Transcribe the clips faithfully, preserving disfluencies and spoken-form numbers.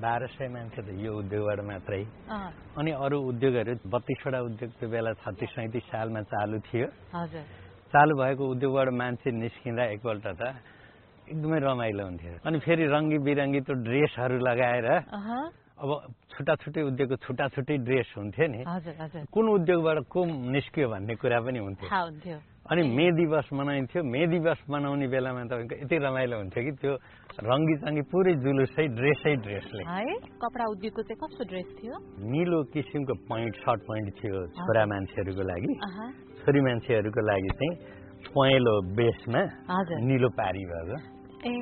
बाह्र सय मान्छे त यो उद्योगबाट मात्रै अनि अरू उद्योगहरू बत्तीसवटा उद्योग त्यो बेला छत्तिस सैँतिस सालमा चालु थियो हजुर चालु भएको उद्योगबाट मान्छे निस्किँदा एकपल्ट त एकदमै रमाइलो हुन्थ्यो अनि फेरि रङ्गी बिरङ्गी त्यो ड्रेसहरू लगाएर अब छुट्टा छुट्टै उद्योगको छुट्टा छुट्टै ड्रेस हुन्थ्यो नि कुन उद्योगबाट को निस्कियो भन्ने कुरा पनि हुन्थ्यो अनि मे दिवस मनाइन्थ्यो मे दिवस मनाउने बेलामा तपाईँको यति रमाइलो हुन्थ्यो कि त्यो रङ्गी चङ्गी पुरै जुलुसै ड्रेसै ड्रेसले कपडा उद्योगको चाहिँ कस्तो ड्रेस थियो निलो किसिमको पोइन्ट सर्ट पोइन्ट थियो छोरा मान्छेहरूको लागि छोरी मान्छेहरूको लागि चाहिँ पहेँलो बेसमा निलो पारी भएको ए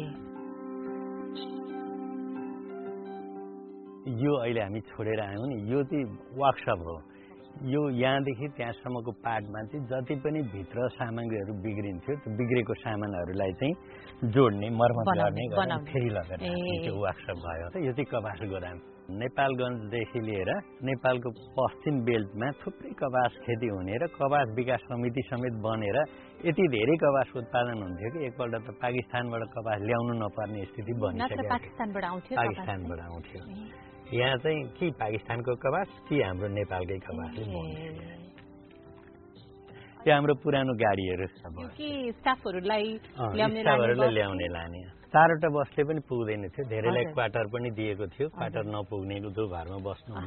यो अहिले हामी छोडेर आयौँ नि यो चाहिँ वर्कसप हो यो यहाँदेखि त्यहाँसम्मको पार्टमा चाहिँ जति पनि भित्र सामग्रीहरू बिग्रिन्थ्यो त्यो बिग्रेको सामानहरूलाई चाहिँ जोड्ने मर्मत गर्ने फेरि लगेर त्यो वर्कसप भयो यो चाहिँ कपास गोदाम नेपालगञ्जदेखि लिएर नेपालको पश्चिम बेल्टमा थुप्रै कपास खेती हुने र कपास विकास समिति समेत बनेर यति धेरै कपास उत्पादन हुन्थ्यो कि एकपल्ट त पाकिस्तानबाट कपास ल्याउनु नपर्ने स्थिति बनिसक्यो पाकिस्तानबाट आउँथ्यो यहाँ चाहिँ कि पाकिस्तानको कपास कि हाम्रो नेपालकै कपासले त्यो हाम्रो पुरानो गाडीहरू स्टाफहरूलाई ल्याउने लाने चारवटा बसले पनि पुग्दैन थियो धेरैलाई क्वार्टर पनि दिएको थियो क्वार्टर नपुग्ने जो घरमा बस्नु